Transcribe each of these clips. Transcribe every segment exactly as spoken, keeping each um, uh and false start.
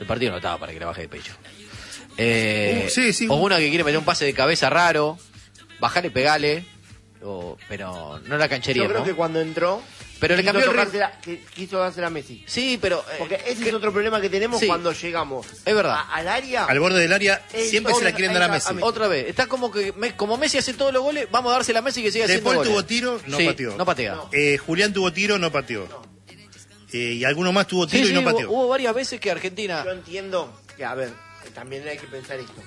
El partido no estaba para que le baje de pecho. Eh, Uh, sí, sí. O una que quiere meter un pase de cabeza raro, bajale, pegale, o, pero no la canchería, Yo creo ¿no? que cuando entró, Pero le quiso cambió el ritmo. tocársela- que quiso dársela a Messi. Sí, pero... eh, Porque ese que- es otro problema que tenemos Sí. cuando llegamos Es verdad. a- al área. Al borde del área Eh, siempre se la todo- quieren dar a ahí Messi. está, a Messi. Otra vez, está como que me- como Messi hace todos los goles, vamos a dársela a Messi que siga De haciendo Paul goles. tuvo tiro, no Sí, pateó. no patea. No. Eh, Julián tuvo tiro, no pateó. Eh, y alguno más tuvo Sí, tiro sí, y no hubo, pateó. hubo varias veces que Argentina... Yo entiendo que, a ver, también hay que pensar esto.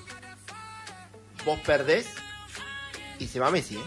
Vos perdés y se va Messi, ¿eh?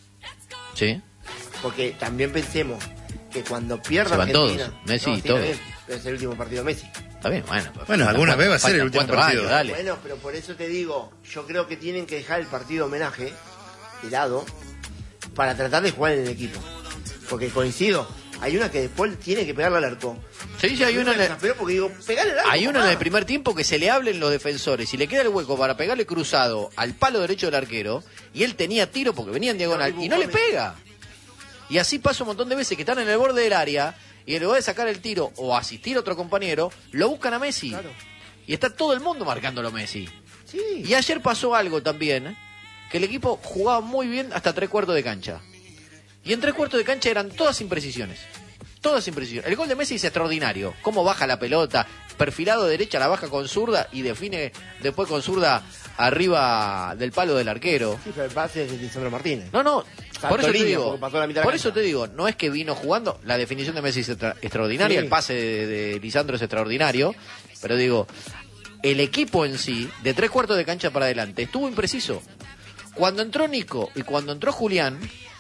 Sí. Porque también pensemos que cuando pierda Se van Argentina... todos, Messi No, y sí, todos. está bien, pero es el último partido de Messi. Está bien, bueno. pues, Bueno, faltan alguna cuatro- vez va a ser el faltan último cuatro partido. años, dale. Bueno, pero por eso te digo, yo creo que tienen que dejar el partido de homenaje de lado para tratar de jugar en el equipo. Porque coincido, hay una que después tiene que pegarle al arco. Sí, sí, hay una en el- Pero porque digo, pegale al arco. Hay uno en papá. el primer tiempo que se le hablen los defensores y le queda el hueco para pegarle cruzado al palo derecho del arquero y él tenía tiro porque venía en diagonal y no le pega. Y así pasa un montón de veces que están en el borde del área y en lugar de sacar el tiro o asistir a otro compañero, lo buscan a Messi. Claro. Y está todo el mundo marcándolo a Messi. Sí. Y ayer pasó algo también, que el equipo jugaba muy bien hasta tres cuartos de cancha. Y en tres cuartos de cancha eran todas imprecisiones. Todas imprecisiones. El gol de Messi es extraordinario. Cómo baja la pelota, perfilado de derecha, la baja con zurda y define después con zurda arriba del palo del arquero. Sí, pero el pase es de Lisandro Martínez. No, no, por eso te línea, digo, porque pasó la mitad de la por cancha. eso te digo, no es que vino jugando, la definición de Messi es extra- extraordinaria, Sí. el pase de, de Lisandro es extraordinario, pero digo, el equipo en sí, de tres cuartos de cancha para adelante, estuvo impreciso. Cuando entró Nico y cuando entró Julián,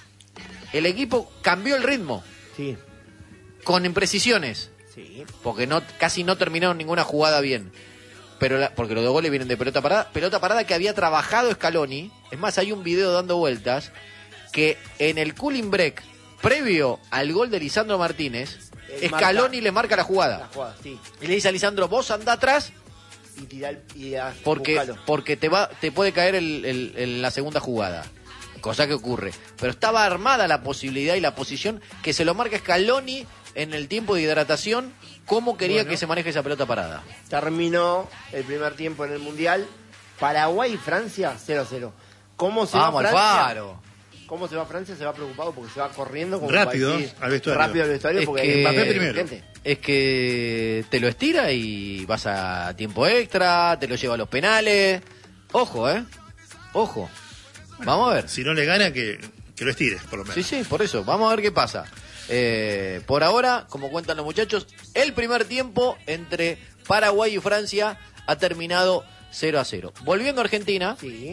el equipo cambió el ritmo, Sí, con imprecisiones, sí. porque no casi no terminaron ninguna jugada bien. Pero la- porque los dos goles vienen de pelota parada, pelota parada que había trabajado Scaloni. Es más, hay un video dando vueltas que en el cooling break previo al gol de Lisandro Martínez, Él Scaloni marca- le marca la La jugada jugada, sí. y le dice a Lisandro, vos andá atrás Y tirar y a- porque buscalo. porque te va te puede caer el, el- el- la segunda jugada. Cosa que ocurre. Pero estaba armada la posibilidad y la posición que se lo marca Scaloni en el tiempo de hidratación, cómo quería Bueno. que se maneje esa pelota parada. Terminó el primer tiempo en el Mundial. Paraguay y Francia cero a cero. ¿Cómo se Vamos, va Francia? Alfaro. ¿Cómo se va Francia? Se va preocupado porque se va corriendo como Rápido para decir, al vestuario. Rápido al vestuario Es porque que- Mbappé primero. urgente. Es que te lo estira y vas a tiempo extra, te lo lleva a los penales. Ojo, ¿eh? Ojo. Vamos a ver. Si no le gana, que, que lo estires, por lo menos. Sí, sí, por eso. Vamos a ver qué pasa. Eh, por ahora, como cuentan los muchachos, el primer tiempo entre Paraguay y Francia ha terminado cero a cero. Volviendo a Argentina, Sí.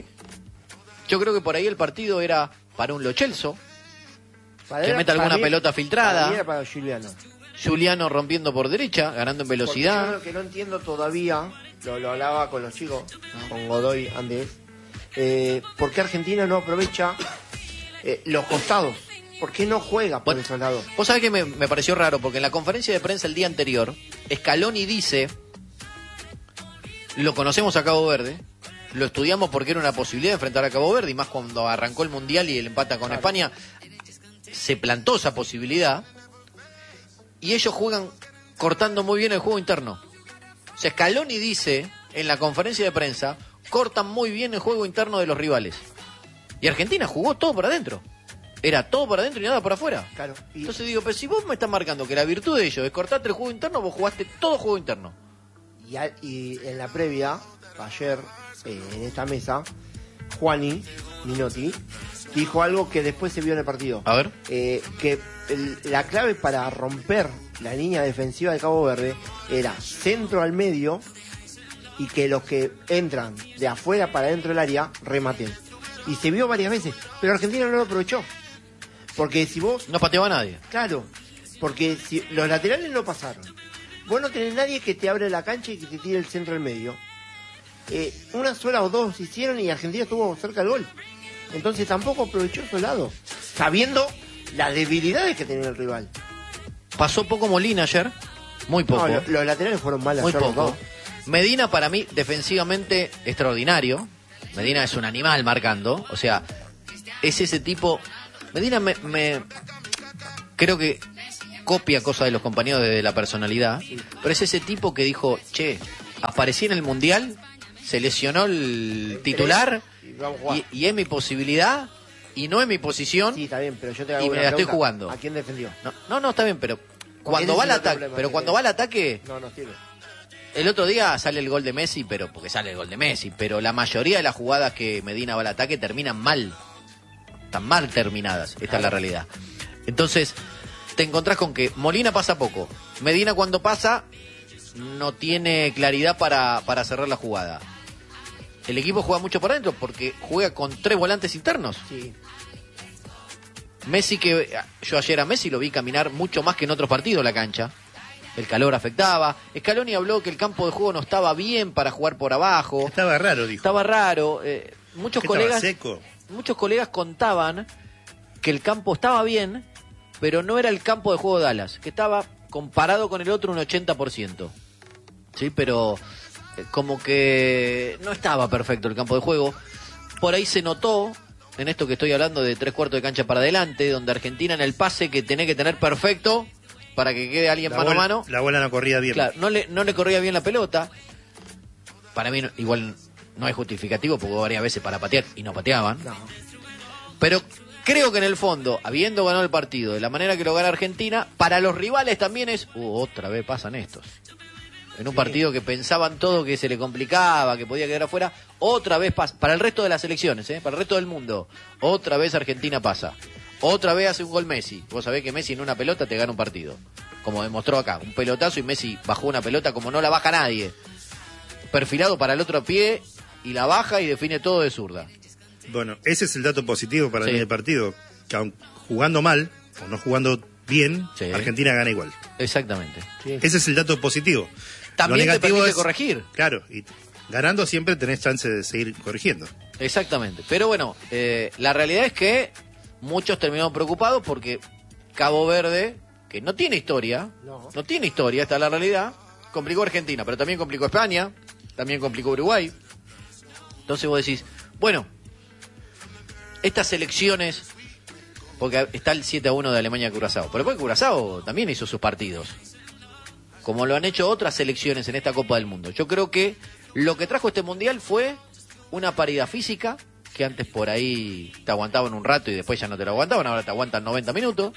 yo creo que por ahí el partido era para un Lo Celso, Para que él- meta alguna para mí- pelota filtrada. Para mí era para Juliano. Juliano rompiendo por derecha, ganando en Porque velocidad. yo lo que no entiendo todavía, lo, lo hablaba con los chicos, con Godoy antes, eh, ¿por qué Argentina no aprovecha eh, los costados? ¿Por qué no juega por Bueno, esos lados? Vos sabés que me, me pareció raro, porque en la conferencia de prensa el día anterior, Scaloni dice, lo conocemos a Cabo Verde, lo estudiamos porque era una posibilidad de enfrentar a Cabo Verde, y más cuando arrancó el Mundial y el empata con Claro. España, se plantó esa posibilidad, y ellos juegan cortando muy bien el juego interno. O sea, Scaloni dice, en la conferencia de prensa, cortan muy bien el juego interno de los rivales. Y Argentina jugó todo por adentro. Era todo por adentro y nada por afuera. Claro. Y, Entonces digo, pero si vos me estás marcando que la virtud de ellos es cortarte el juego interno, vos jugaste todo juego interno. y, a- y en la previa, ayer, eh, en esta mesa, Juani Minotti dijo algo que después se vio en el partido. A ver. Eh, que el- la clave para romper la línea defensiva de Cabo Verde era centro al medio y que los que entran de afuera para dentro del área rematen. Y se vio varias veces, pero Argentina no lo aprovechó. Porque si vos, No pateaba a nadie. claro, porque si los laterales no pasaron, vos no tenés nadie que te abre la cancha y que te tire el centro al medio. Eh, una sola o dos hicieron y Argentina estuvo cerca del gol. Entonces tampoco aprovechó su lado, sabiendo las debilidades que tenía el rival. Pasó poco Molina ayer, muy poco. No, lo- los laterales fueron mal muy ayer los poco. dos. Medina para mí defensivamente extraordinario. Medina es un animal marcando, o sea, es ese tipo. Medina me, me- creo que copia cosas de los compañeros desde la personalidad, pero es ese tipo que dijo, che, aparecí en el Mundial, se lesionó el titular Y vamos a jugar. y, y es mi posibilidad y no es mi posición. Sí, está bien, pero yo te hago Y una me la estoy pregunta. jugando. ¿A quién defendió? No, no, no, está bien, pero ese cuando es va al el otro ataque, problema pero que cuando tiene. va al ataque, No, no sirve. el otro día sale el gol de Messi, pero porque sale el gol de Messi, pero la mayoría de las jugadas que Medina va al ataque terminan mal. Están mal terminadas, esta es la realidad. Entonces, te encontrás con que Molina pasa poco. Medina cuando pasa no tiene claridad para, para cerrar la jugada. El equipo juega mucho por adentro porque juega con tres volantes internos. Sí. Messi, que yo ayer a Messi lo vi caminar mucho más que en otros partidos la cancha. El calor afectaba. Scaloni habló que el campo de juego no estaba bien para jugar por abajo. Estaba raro, dijo. Estaba raro. Eh, muchos Que colegas estaba seco. muchos colegas contaban que el campo estaba bien, pero no era el campo de juego de Dallas, que estaba comparado con el otro un ochenta por ciento. Sí, pero eh, como que no estaba perfecto el campo de juego. Por ahí se notó, en esto que estoy hablando de tres cuartos de cancha para adelante, donde Argentina en el pase que tenía que tener perfecto para que quede alguien La mano bola- a mano. La bola no corría bien. Claro, no le, no le corría bien la pelota. Para mí no- igual no es justificativo porque hubo varias veces para patear y no pateaban. No. Pero creo que en el fondo, habiendo ganado el partido de la manera que lo gana Argentina, para los rivales también es, uh, otra vez pasan estos. En un partido que pensaban todo que se le complicaba, que podía quedar afuera, otra vez pasa. Para el resto de las elecciones, ¿eh? Para el resto del mundo, otra vez Argentina pasa. Otra vez hace un gol Messi. Vos sabés que Messi en una pelota te gana un partido. Como demostró acá, un pelotazo y Messi bajó una pelota como no la baja nadie. Perfilado para el otro pie y la baja y define todo de zurda. Bueno, ese es el dato positivo para Sí. mí del partido. Que aun jugando mal, o no jugando bien, Sí. Argentina gana igual. Exactamente. Sí. Ese es el dato positivo. También Lo te negativo permite es- corregir. Claro, y ganando siempre tenés chance de seguir corrigiendo. Exactamente. Pero bueno, eh, la realidad es que muchos terminaron preocupados porque Cabo Verde, que no tiene historia, No. no tiene historia, esta es la realidad, complicó a Argentina, pero también complicó a España, también complicó a Uruguay. Entonces vos decís, bueno, estas elecciones, porque está el siete a uno de Alemania-Curazao, pero después Curazao también hizo sus partidos, como lo han hecho otras selecciones en esta Copa del Mundo. Yo creo que lo que trajo este Mundial fue una paridad física, que antes por ahí te aguantaban un rato y después ya no te lo aguantaban, ahora te aguantan noventa minutos.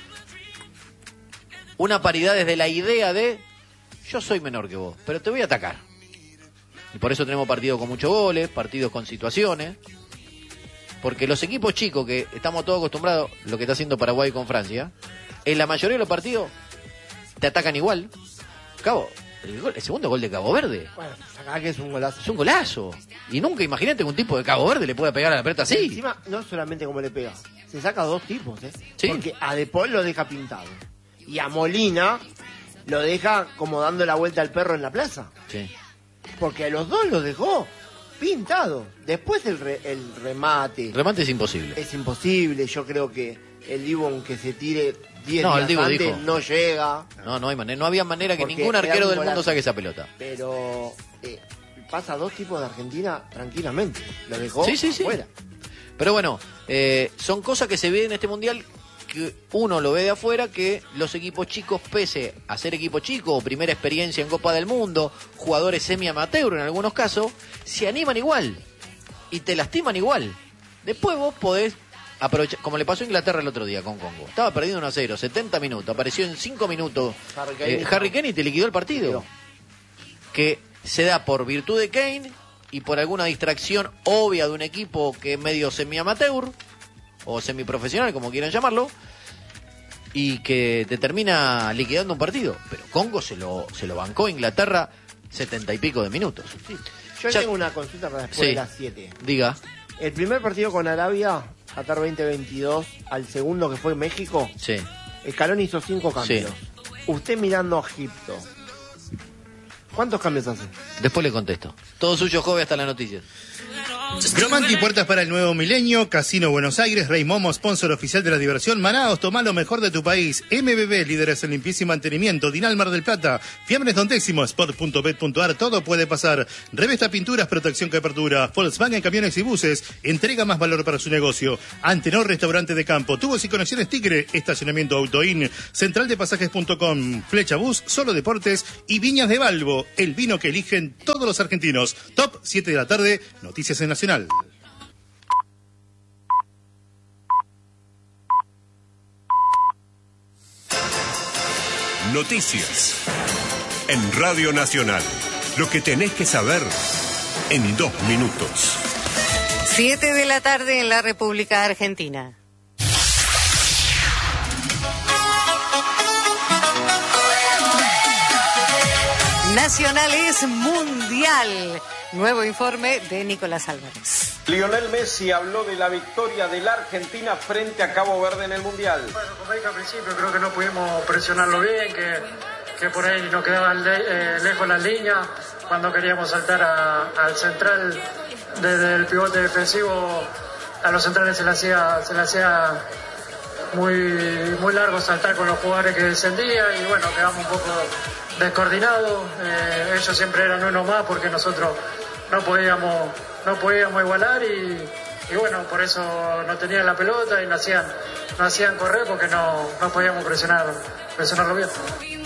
Una paridad desde la idea de, yo soy menor que vos, pero te voy a atacar. Y por eso tenemos partidos con muchos goles, partidos con situaciones. Porque los equipos chicos, que estamos todos acostumbrados, lo que está haciendo Paraguay con Francia, en la mayoría de los partidos te atacan igual. Cabo, el, gol- el segundo gol de Cabo Verde Bueno, acá que es un golazo. es un golazo. Y nunca imagínate que un tipo de Cabo Verde le pueda pegar a la pelota así. Encima, no solamente como le pega, se saca dos tipos, ¿eh? Sí. Porque a De Paul lo deja pintado. Y a Molina lo deja como dando la vuelta al perro en la plaza. Sí. Porque a los dos los dejó pintado. Después el, re- el remate El remate es imposible. es imposible. Yo creo que el Divo que se tire diez No, el días Divo antes dijo. no llega. No, no hay manera, no había manera que Porque ningún era arquero un del mundo golazo. saque esa pelota. Pero eh, pasa dos tipos de Argentina tranquilamente. Lo dejó Sí, sí, sí. afuera. Pero bueno, eh, son cosas que se ven en este mundial que uno lo ve de afuera, que los equipos chicos, pese a ser equipo chico o primera experiencia en Copa del Mundo, jugadores semi-amateur en algunos casos, se animan igual y te lastiman igual. Después vos podés aprovechar, como le pasó a Inglaterra el otro día con Congo. Estaba perdiendo uno a cero, setenta minutos, apareció en cinco minutos Harry Kane. eh, Harry Kane y te liquidó el partido. Que se da por virtud de Kane y por alguna distracción obvia de un equipo que es medio semi-amateur o semiprofesional, como quieran llamarlo, y que te termina liquidando un partido. Pero Congo se lo, se lo bancó a Inglaterra setenta y pico de minutos. Sí. Yo Ya- tengo una consulta para después Sí. de las siete. Diga, El primer partido con Arabia, Qatar veinte veintidós, al segundo que fue México, sí. Scaloni hizo cinco cambios. Usted mirando a Egipto, ¿cuántos cambios hace? Después le contesto. Todo suyo, joven, hasta las noticias. Gromanti, puertas para el nuevo milenio. Casino Buenos Aires, Rey Momo, sponsor oficial de la diversión. Manaos, toma lo mejor de tu país. M B B, líderes en limpieza y mantenimiento. Dinal Mar del Plata, Fiambres Don Décimo, spot punto bet punto ar. Todo puede pasar. Revesta Pinturas, protección que apertura. Volkswagen Camiones y Buses, entrega más valor para su negocio. Antenor, restaurante de campo. Tubos y conexiones Tigre, estacionamiento Autoin. Central de Pasajes punto com, Flecha Bus, Solo Deportes y Viñas de Balbo, el vino que eligen todos los argentinos. Top siete de la tarde, Noticias en Nacional. Noticias en Radio Nacional. Lo que tenés que saber en dos minutos. Siete de la tarde en la República Argentina. Nacional es mundial. Nuevo informe de Nicolás Álvarez. Lionel Messi habló de la victoria de la Argentina frente a Cabo Verde en el Mundial. Bueno, como dije al principio, creo que no pudimos presionarlo bien, que, que por ahí nos quedaban le, eh, lejos las líneas. Cuando queríamos saltar a, al central, desde el pivote defensivo, a los centrales se le hacía, se le hacía muy, muy largo saltar con los jugadores que descendían y bueno, quedamos un poco descoordinados. Eh, ellos siempre eran uno más porque nosotros no podíamos, no podíamos igualar y, y bueno, por eso no tenían la pelota y no hacían, no hacían correr porque no, no podíamos presionar, presionarlo bien.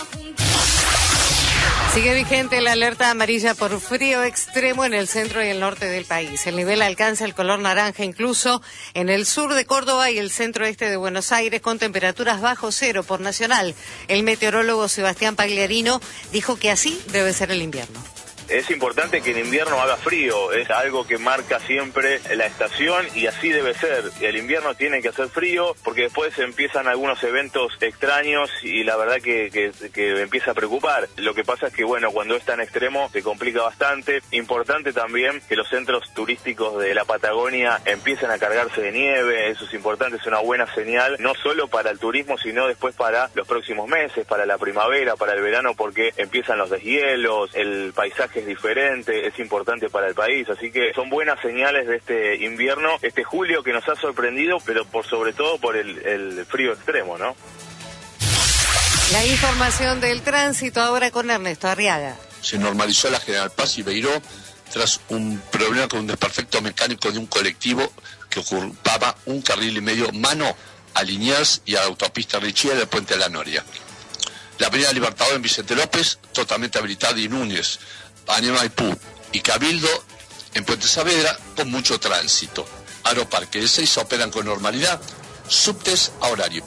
Sigue vigente la alerta amarilla por frío extremo en el centro y el norte del país. El nivel alcanza el color naranja incluso en el sur de Córdoba y el centro-este de Buenos Aires, con temperaturas bajo cero por Nacional. El meteorólogo Sebastián Pagliarino dijo que así debe ser el invierno. Es importante que en invierno haga frío, es algo que marca siempre la estación y así debe ser. El invierno tiene que hacer frío porque después empiezan algunos eventos extraños y la verdad que, que, que empieza a preocupar. Lo que pasa es que bueno, cuando es tan extremo se complica bastante. Importante también que los centros turísticos de la Patagonia empiecen a cargarse de nieve, eso es importante, es una buena señal, no solo para el turismo, sino después para los próximos meses, para la primavera, para el verano, porque empiezan los deshielos, el paisaje es diferente, es importante para el país, así que son buenas señales de este invierno, este julio que nos ha sorprendido, pero por sobre todo por el, el frío extremo, ¿no? La información del tránsito ahora con Ernesto Arriaga. Se normalizó la General Paz y Beiró tras un problema con un desperfecto mecánico de un colectivo que ocupaba un carril y medio mano a Liniers y a la autopista Richie del Puente de la Noria. La avenida Libertador en Vicente López, totalmente habilitada, y Núñez, Avenida Maipú y Cabildo en Puente Saavedra con mucho tránsito. Aeroparque de Ezeiza operan con normalidad, subtes a horario.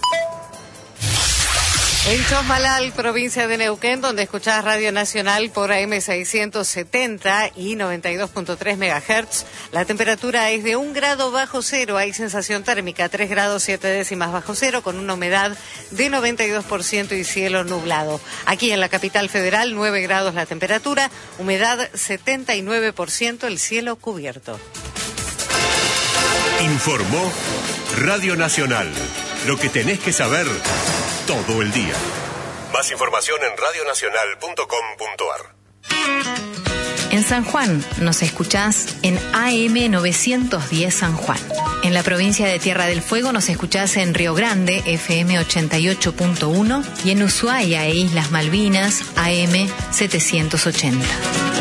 En Chosmalal, provincia de Neuquén, donde escuchás Radio Nacional por A M seiscientos setenta y noventa y dos punto tres megahertz, la temperatura es de un grado bajo cero, hay sensación térmica tres grados siete décimas bajo cero, con una humedad de noventa y dos por ciento y cielo nublado. Aquí en la capital federal, nueve grados la temperatura, humedad setenta y nueve por ciento, el cielo cubierto. Informó Radio Nacional. Lo que tenés que saber todo el día. Más información en radio nacional punto com punto ar. En San Juan nos escuchás en A M novecientos diez San Juan. En la provincia de Tierra del Fuego nos escuchás en Río Grande, F M ochenta y ocho punto uno, y en Ushuaia e Islas Malvinas, A M setecientos ochenta.